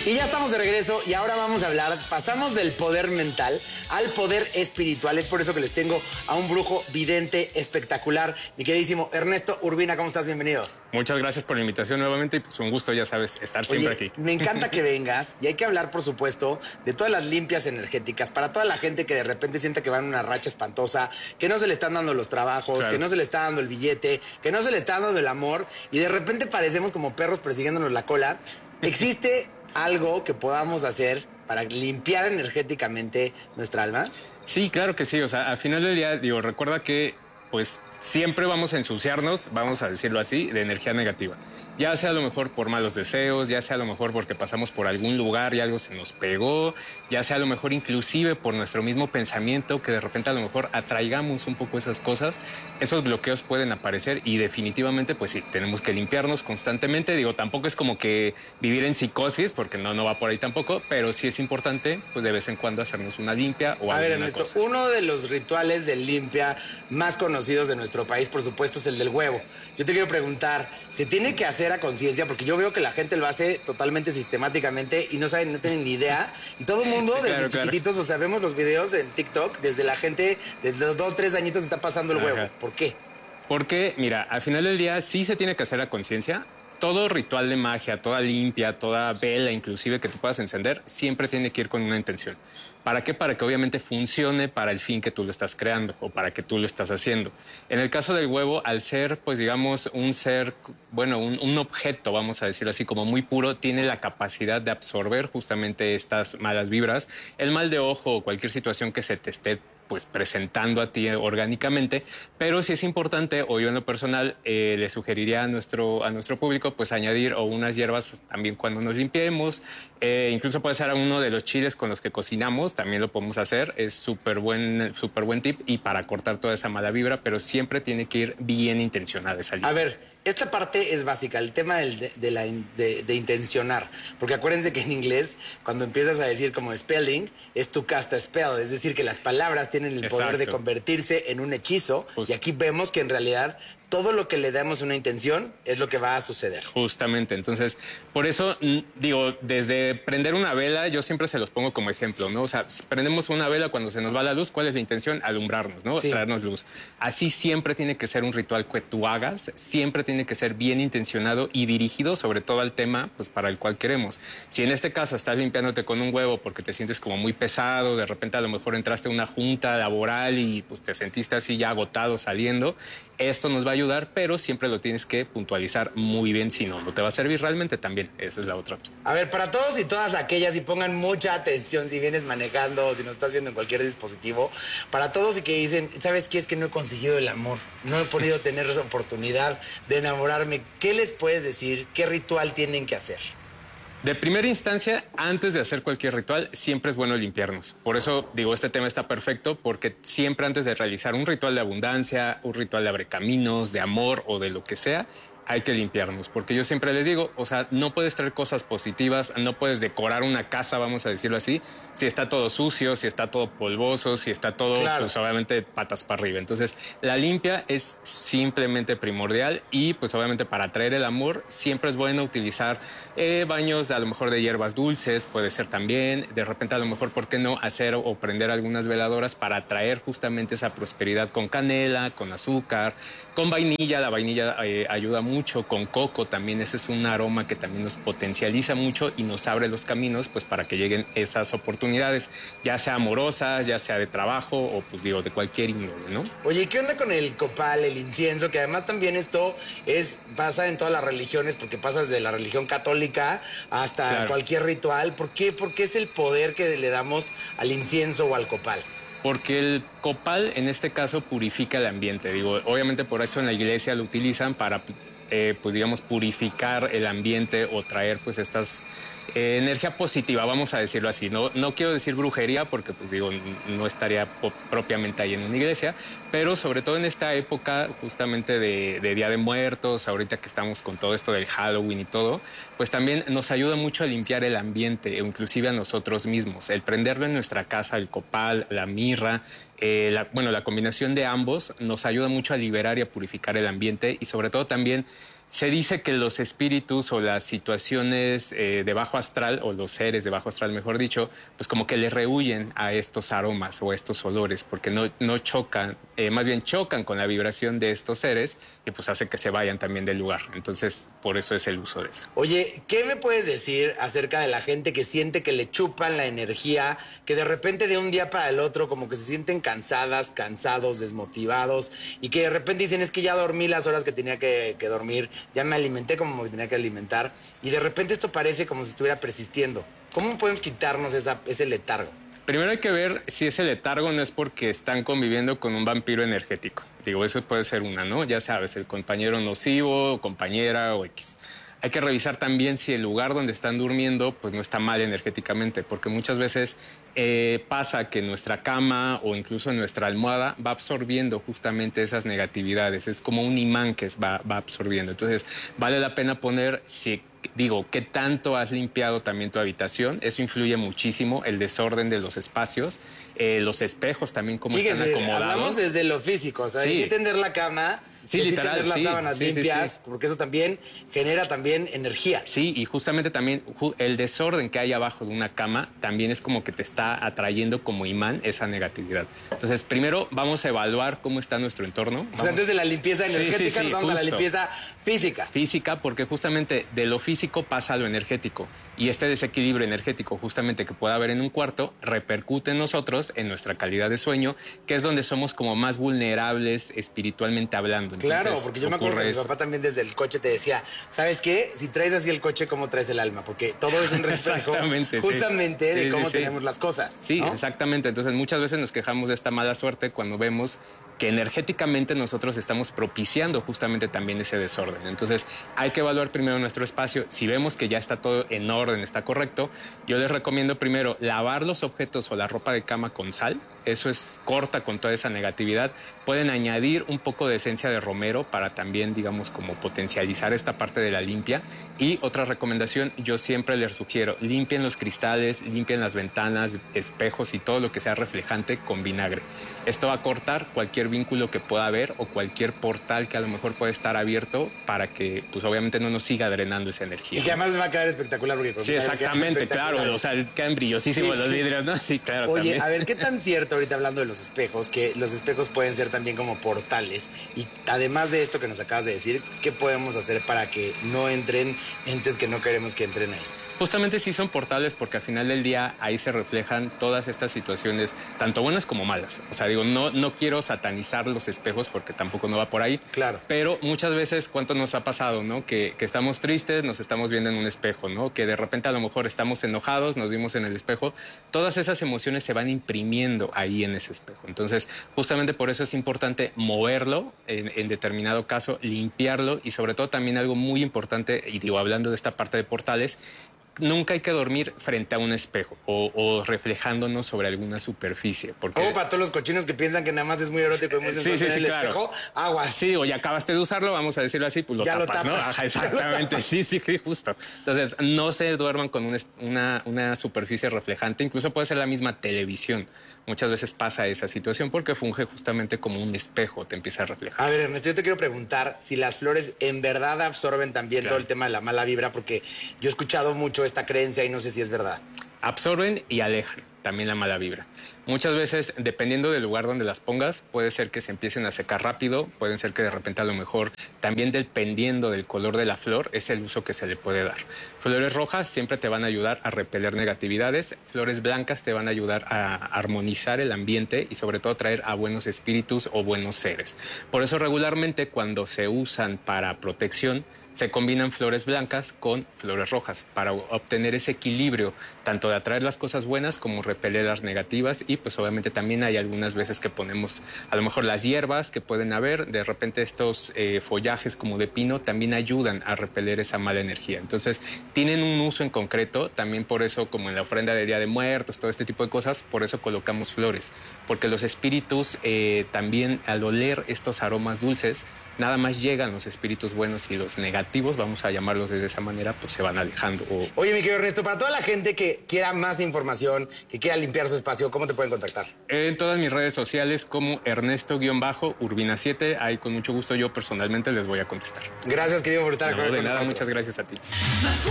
Y ya estamos de regreso y ahora vamos a hablar, pasamos del poder mental al poder espiritual. Es por eso que les tengo a un brujo vidente espectacular. Mi queridísimo Ernesto Urbina, ¿cómo estás? Bienvenido. Muchas gracias por la invitación nuevamente y pues un gusto, ya sabes, estar siempre aquí. Me encanta que vengas y hay que hablar, por supuesto, de todas las limpias energéticas para toda la gente que de repente siente que va en una racha espantosa, que no se le están dando los trabajos, claro, que no se le está dando el billete, que no se le está dando el amor y de repente parecemos como perros persiguiéndonos la cola. ¿Existe algo que podamos hacer para limpiar energéticamente nuestra alma? Sí, claro que sí. O sea, al final del día, digo, recuerda que pues siempre vamos a ensuciarnos, vamos a decirlo así, de energía negativa. Ya sea a lo mejor por malos deseos, ya sea a lo mejor porque pasamos por algún lugar y algo se nos pegó, ya sea a lo mejor inclusive por nuestro mismo pensamiento, que de repente a lo mejor atraigamos un poco esas cosas. Esos bloqueos pueden aparecer y definitivamente pues sí, tenemos que limpiarnos constantemente. Digo, tampoco es como que vivir en psicosis, porque no va por ahí tampoco, pero sí es importante pues de vez en cuando hacernos una limpia o alguna cosa. A ver, Ernesto, uno de los rituales de limpia más conocidos de nuestro país, por supuesto, es el del huevo. Yo te quiero preguntar, ¿se tiene que hacer a conciencia? Porque yo veo que la gente lo hace totalmente sistemáticamente y no saben, no tienen ni idea. Y todo el mundo, sí, desde chiquititos, o sea, vemos los videos en TikTok, desde la gente de 2, 3 añitos está pasando el huevo. ¿Por qué? Porque, mira, al final del día sí se tiene que hacer a conciencia. Todo ritual de magia, toda limpia, toda vela inclusive que tú puedas encender, siempre tiene que ir con una intención. ¿Para qué? Para que obviamente funcione para el fin que tú lo estás creando o para que tú lo estás haciendo. En el caso del huevo, al ser, pues digamos, un ser, bueno, un objeto, vamos a decirlo así, como muy puro, tiene la capacidad de absorber justamente estas malas vibras, el mal de ojo o cualquier situación que se te esté pues presentando a ti orgánicamente, pero sí es importante, o yo en lo personal le sugeriría a nuestro público pues añadir o unas hierbas también cuando nos limpiemos, incluso puede ser a uno de los chiles con los que cocinamos, también lo podemos hacer, es súper buen tip y para cortar toda esa mala vibra, pero siempre tiene que ir bien intencionada esa limpia. A ver, esta parte es básica, el tema de intencionar. Porque acuérdense que en inglés, cuando empiezas a decir como spelling, es tu cast a spell. Es decir, que las palabras tienen el poder de convertirse en un hechizo. Y aquí vemos que en realidad todo lo que le damos una intención es lo que va a suceder. Justamente, entonces, por eso digo, desde prender una vela, yo siempre se los pongo como ejemplo, ¿no? O sea, prendemos una vela cuando se nos va la luz, ¿cuál es la intención? Alumbrarnos, ¿no? Sí. Traernos luz. Así siempre tiene que ser un ritual que tú hagas, siempre tiene que ser bien intencionado y dirigido sobre todo al tema pues, para el cual queremos. Si en este caso estás limpiándote con un huevo porque te sientes como muy pesado, de repente a lo mejor entraste a una junta laboral y pues, te sentiste así ya agotado saliendo, esto nos va a ayudar, pero siempre lo tienes que puntualizar muy bien, si no te va a servir realmente también. Esa es la otra. A ver, para todos y todas aquellas, y pongan mucha atención si vienes manejando o si nos estás viendo en cualquier dispositivo, para todos y que dicen, ¿sabes qué? Es que no he conseguido el amor, no he podido tener esa oportunidad de enamorarme. ¿Qué les puedes decir? ¿Qué ritual tienen que hacer? De primera instancia, antes de hacer cualquier ritual, siempre es bueno limpiarnos. Por eso, digo, este tema está perfecto, porque siempre antes de realizar un ritual de abundancia, un ritual de abrecaminos, de amor o de lo que sea, hay que limpiarnos. Porque yo siempre les digo, o sea, no puedes traer cosas positivas, no puedes decorar una casa, vamos a decirlo así, si está todo sucio, si está todo polvoso, si está todo, claro, pues obviamente patas para arriba. Entonces, la limpia es simplemente primordial y pues obviamente para atraer el amor siempre es bueno utilizar baños a lo mejor de hierbas dulces, puede ser también, de repente a lo mejor, ¿por qué no hacer o prender algunas veladoras para atraer justamente esa prosperidad con canela, con azúcar, con vainilla? La vainilla ayuda mucho, con coco también, ese es un aroma que también nos potencializa mucho y nos abre los caminos pues para que lleguen esas oportunidades, ya sea amorosas, ya sea de trabajo o pues digo de cualquier índole, ¿no? Oye, ¿qué onda con el copal, el incienso? Que además también esto pasa en todas las religiones, porque pasas de la religión católica hasta claro, cualquier ritual. ¿Por qué? Porque es el poder que le damos al incienso o al copal. Porque el copal en este caso purifica el ambiente, digo, obviamente por eso en la iglesia lo utilizan para pues digamos purificar el ambiente o traer pues estas energía positiva, vamos a decirlo así. No quiero decir brujería porque pues digo no estaría propiamente ahí en una iglesia, pero sobre todo en esta época justamente de Día de Muertos, ahorita que estamos con todo esto del Halloween y todo, pues también nos ayuda mucho a limpiar el ambiente, o inclusive a nosotros mismos. El prenderlo en nuestra casa, el copal, la mirra, la combinación de ambos nos ayuda mucho a liberar y a purificar el ambiente y sobre todo también Se dice que los espíritus o las situaciones de bajo astral, o los seres de bajo astral, mejor dicho, pues como que le rehuyen a estos aromas o a estos olores, porque no chocan, más bien chocan con la vibración de estos seres y pues hace que se vayan también del lugar. Entonces, por eso es el uso de eso. Oye, ¿qué me puedes decir acerca de la gente que siente que le chupan la energía, que de repente de un día para el otro como que se sienten cansadas, cansados, desmotivados y que de repente dicen es que ya dormí las horas que tenía que dormir, ya me alimenté como me tenía que alimentar y de repente esto parece como si estuviera persistiendo? ¿Cómo podemos quitarnos ese letargo? Primero hay que ver si ese letargo no es porque están conviviendo con un vampiro energético. Digo, eso puede ser una, ¿no? Ya sabes, el compañero nocivo, o compañera o X. Hay que revisar también si el lugar donde están durmiendo pues no está mal energéticamente, porque muchas veces pasa que nuestra cama o incluso nuestra almohada va absorbiendo justamente esas negatividades. Es como un imán que va absorbiendo. Entonces, vale la pena poner, qué tanto has limpiado también tu habitación. Eso influye muchísimo, el desorden de los espacios, los espejos también, cómo están acomodados. Hablamos desde lo físico, o sea, hay que tender la cama, literal, tener las sábanas limpias, porque eso también genera también energía. Sí, y justamente también el desorden que hay abajo de una cama también es como que te está atrayendo como imán esa negatividad. Entonces, primero vamos a evaluar cómo está nuestro entorno. O sea, antes de la limpieza energética, nos vamos a la limpieza física. Física, porque justamente de lo físico pasa a lo energético. Y este desequilibrio energético justamente que pueda haber en un cuarto repercute en nosotros, en nuestra calidad de sueño, que es donde somos como más vulnerables espiritualmente hablando. Entonces, claro, porque yo me acuerdo que mi papá también desde el coche te decía, ¿sabes qué? Si traes así el coche, ¿cómo traes el alma? Porque todo es un reflejo justamente de cómo tenemos las cosas. Sí, ¿no? Exactamente. Entonces muchas veces nos quejamos de esta mala suerte cuando vemos que energéticamente nosotros estamos propiciando justamente también ese desorden. Entonces hay que evaluar primero nuestro espacio. Si vemos que ya está todo en orden, está correcto, yo les recomiendo primero lavar los objetos o la ropa de cama con sal. Eso corta con toda esa negatividad. Pueden añadir un poco de esencia de romero para también, digamos, como potencializar esta parte de la limpia. Y otra recomendación, yo siempre les sugiero, limpien los cristales, limpien las ventanas, espejos y todo lo que sea reflejante con vinagre. Esto va a cortar cualquier vínculo que pueda haber o cualquier portal que a lo mejor puede estar abierto para que, pues obviamente no nos siga drenando esa energía. Y que además va a quedar espectacular. Porque sí, exactamente, claro. O sea, quedan brillosísimos los vidrios, ¿no? Sí, claro. Oye, también. A ver, ¿qué tan cierto ahorita hablando de los espejos? Que los espejos pueden ser también como portales. Y además de esto que nos acabas de decir, ¿qué podemos hacer para que no entren entes que no queremos que entren ahí? Justamente sí son portales porque al final del día ahí se reflejan todas estas situaciones, tanto buenas como malas. O sea, digo, no quiero satanizar los espejos porque tampoco no va por ahí. Claro. Pero muchas veces, ¿cuánto nos ha pasado, no? Que estamos tristes, nos estamos viendo en un espejo, ¿no? Que de repente a lo mejor estamos enojados, nos vimos en el espejo. Todas esas emociones se van imprimiendo ahí en ese espejo. Entonces, justamente por eso es importante moverlo en determinado caso, limpiarlo y sobre todo también algo muy importante, y digo, hablando de esta parte de portales, nunca hay que dormir frente a un espejo o reflejándonos sobre alguna superficie. Porque... para todos los cochinos que piensan que nada más es muy erótico y muy sensual en el espejo, agua. Sí, o ya acabaste de usarlo, vamos a decirlo así, pues lo tapas, ¿no? Ajá, exactamente, sí, justo. Entonces, no se duerman con una superficie reflejante, incluso puede ser la misma televisión. Muchas veces pasa esa situación porque funge justamente como un espejo, te empieza a reflejar. A ver, Ernesto, yo te quiero preguntar si las flores en verdad absorben también todo el tema de la mala vibra, porque yo he escuchado mucho esta creencia y no sé si es verdad. Absorben y alejan también la mala vibra. Muchas veces, dependiendo del lugar donde las pongas, puede ser que se empiecen a secar rápido, pueden ser que de repente a lo mejor, también dependiendo del color de la flor, es el uso que se le puede dar. Flores rojas siempre te van a ayudar a repeler negatividades, flores blancas te van a ayudar a armonizar el ambiente y sobre todo traer a buenos espíritus o buenos seres. Por eso regularmente cuando se usan para protección, se combinan flores blancas con flores rojas para obtener ese equilibrio, tanto de atraer las cosas buenas como repeler las negativas. Y pues obviamente también hay algunas veces que ponemos a lo mejor las hierbas que pueden haber, de repente estos follajes como de pino también ayudan a repeler esa mala energía. Entonces tienen un uso en concreto, también por eso como en la ofrenda de Día de Muertos, todo este tipo de cosas, por eso colocamos flores, porque los espíritus también al oler estos aromas dulces nada más llegan los espíritus buenos y los negativos, vamos a llamarlos de esa manera, pues se van alejando. Oye, mi querido Ernesto, para toda la gente que quiera más información, que quiera limpiar su espacio, ¿cómo te pueden contactar? En todas mis redes sociales como Ernesto-Urbina7, ahí con mucho gusto yo personalmente les voy a contestar. Gracias, querido, por estar con nosotros. Muchas gracias a ti.